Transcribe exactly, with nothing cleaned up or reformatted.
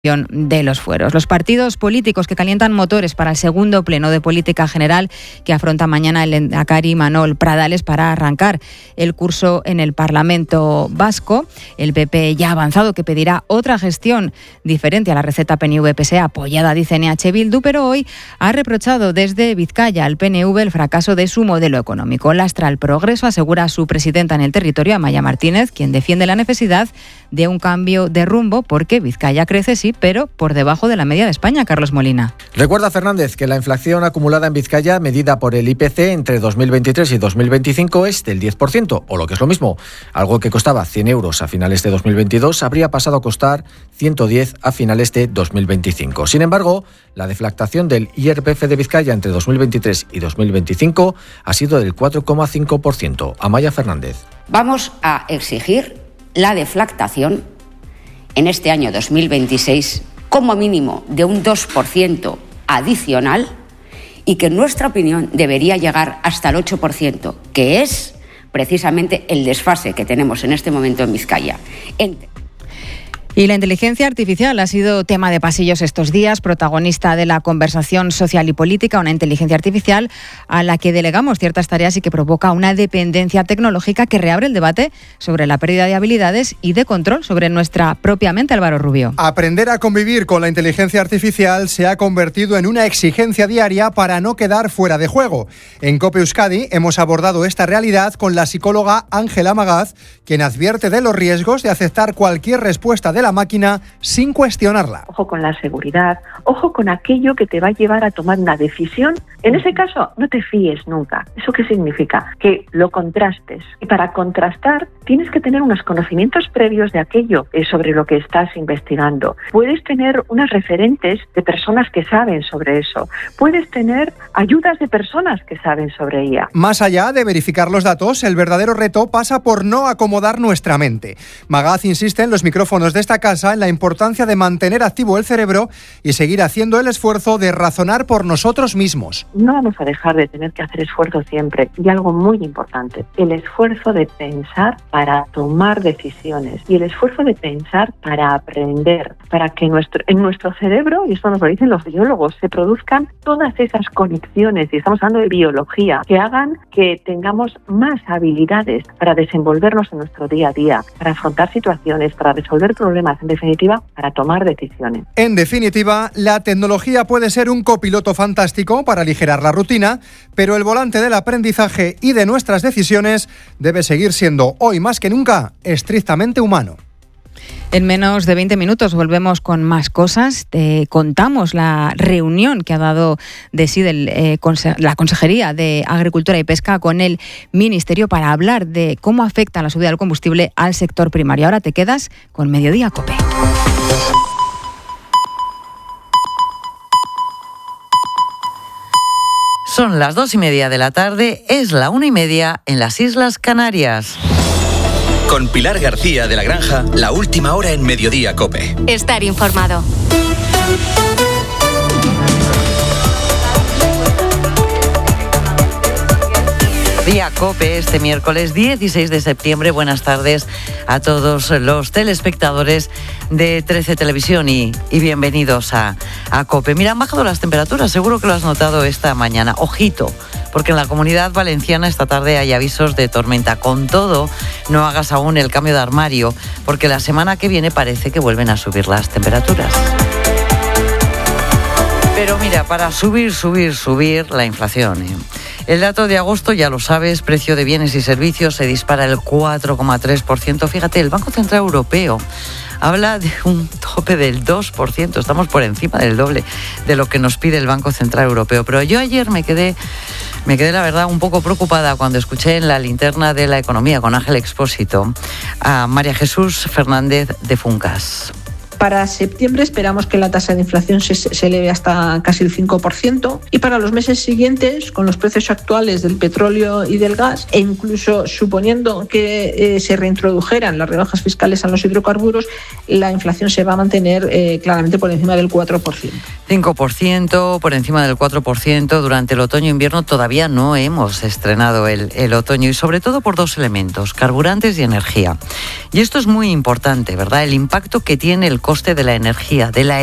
de los fueros. Los partidos políticos que calientan motores para el segundo pleno de política general que afronta mañana el lehendakari Manol Pradales para arrancar el curso en el Parlamento Vasco. El P P ya ha avanzado que pedirá otra gestión diferente a la receta P N V P S E apoyada, dice N H Bildu, pero hoy ha reprochado desde Vizcaya al P N V el fracaso de su modelo económico. Lastra el progreso, asegura su presidenta en el territorio, Amaia Martínez, quien defiende la necesidad de un cambio de rumbo porque Vizcaya crece, sí, pero por debajo de la media de España. Carlos Molina. Recuerda Fernández que la inflación acumulada en Vizcaya, medida por el I P C entre dos mil veintitrés y dos mil veinticinco, es del diez por ciento, o lo que es lo mismo, algo que costaba cien euros a finales de dos mil veintidós habría pasado a costar ciento diez a finales de dos mil veinticinco. Sin embargo, la deflactación del I R P F de Vizcaya entre dos mil veintitrés y dos mil veinticinco ha sido del cuatro coma cinco por ciento. Amaia Fernández. Vamos a exigir la deflactación en este año dos mil veintiséis como mínimo de un dos por ciento adicional y que en nuestra opinión debería llegar hasta el ocho por ciento, que es precisamente el desfase que tenemos en este momento en Vizcaya. Entre Y la inteligencia artificial ha sido tema de pasillos estos días, protagonista de la conversación social y política, una inteligencia artificial a la que delegamos ciertas tareas y que provoca una dependencia tecnológica que reabre el debate sobre la pérdida de habilidades y de control sobre nuestra propia mente. Álvaro Rubio. Aprender a convivir con la inteligencia artificial se ha convertido en una exigencia diaria para no quedar fuera de juego. En COPE Euskadi hemos abordado esta realidad con la psicóloga Ángela Magaz, quien advierte de los riesgos de aceptar cualquier respuesta de la máquina sin cuestionarla. Ojo con la seguridad, ojo con aquello que te va a llevar a tomar una decisión. En ese caso, no te fíes nunca. ¿Eso qué significa? Que lo contrastes. Y para contrastar, tienes que tener unos conocimientos previos de aquello eh, sobre lo que estás investigando. Puedes tener unas referentes de personas que saben sobre eso. Puedes tener ayudas de personas que saben sobre ella. Más allá de verificar los datos, el verdadero reto pasa por no acomodar nuestra mente. Magaz insiste en los micrófonos de esta casa en la importancia de mantener activo el cerebro y seguir haciendo el esfuerzo de razonar por nosotros mismos. No vamos a dejar de tener que hacer esfuerzo siempre. Y algo muy importante, el esfuerzo de pensar para tomar decisiones y el esfuerzo de pensar para aprender, para que nuestro, en nuestro cerebro, y esto nos lo dicen los biólogos, se produzcan todas esas conexiones, y estamos hablando de biología, que hagan que tengamos más habilidades para desenvolvernos en nuestro día a día, para afrontar situaciones, para resolver problemas, en definitiva, para tomar decisiones. En definitiva, la tecnología puede ser un copiloto fantástico para aligerar la rutina, pero el volante del aprendizaje y de nuestras decisiones debe seguir siendo, hoy más que nunca, estrictamente humano. En menos de veinte minutos volvemos con más cosas. Te contamos la reunión que ha dado de sí del, eh, conse- la Consejería de Agricultura y Pesca con el Ministerio para hablar de cómo afecta la subida del combustible al sector primario. Ahora te quedas con Mediodía COPE. Son las dos y media de la tarde, es la una y media en las Islas Canarias. Con Pilar García de la Granja, la última hora en Mediodía COPE. Estar informado. Día COPE este miércoles dieciséis de septiembre. Buenas tardes a todos los telespectadores de trece Televisión y, y bienvenidos a, a COPE. Mira, han bajado las temperaturas, seguro que lo has notado esta mañana. Ojito, porque en la Comunidad Valenciana esta tarde hay avisos de tormenta. Con todo, no hagas aún el cambio de armario, porque la semana que viene parece que vuelven a subir las temperaturas. Pero mira, para subir, subir, subir la inflación, ¿eh? El dato de agosto, ya lo sabes, precio de bienes y servicios se dispara el cuatro coma tres por ciento. Fíjate, el Banco Central Europeo habla de un tope del dos por ciento. Estamos por encima del doble de lo que nos pide el Banco Central Europeo. Pero yo ayer me quedé, me quedé la verdad, un poco preocupada cuando escuché en la linterna de la economía con Ángel Expósito a María Jesús Fernández de Funcas. Para septiembre esperamos que la tasa de inflación se, se eleve hasta casi el cinco por ciento y para los meses siguientes, con los precios actuales del petróleo y del gas, e incluso suponiendo que eh, se reintrodujeran las rebajas fiscales a los hidrocarburos, la inflación se va a mantener eh, claramente por encima del cuatro por ciento. cinco por ciento, por encima del cuatro por ciento. Durante el otoño-invierno todavía no hemos estrenado el, el otoño, y sobre todo por dos elementos, carburantes y energía. Y esto es muy importante, ¿verdad? El impacto que tiene el coste de la energía, de la